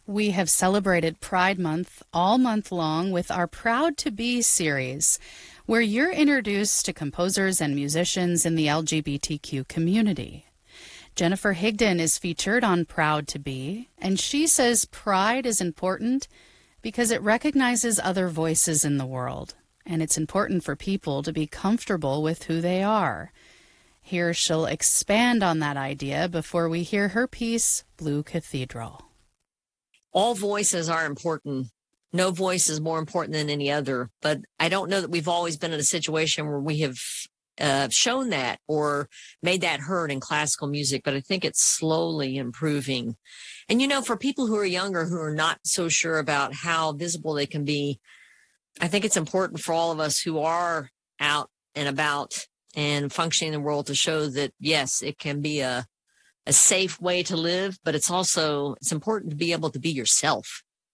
We have celebrated Pride Month all month long with our Proud to Be series, where you're introduced to composers and musicians in the LGBTQ community. Jennifer Higdon is featured on Proud to Be, and she says pride is important because it recognizes other voices in the world, and it's important for people to be comfortable with who they are. Here she'll expand on that idea before we hear her piece, Blue Cathedral. All voices are important. No voice is more important than any other. But I don't know that we've always been in a situation where we have shown that or made that heard in classical music. But I think it's slowly improving. And, you know, for people who are younger, who are not so sure about how visible they can be, I think it's important for all of us who are out and about and functioning in the world to show that, yes, it can be a safe way to live, but it's important to be able to be yourself.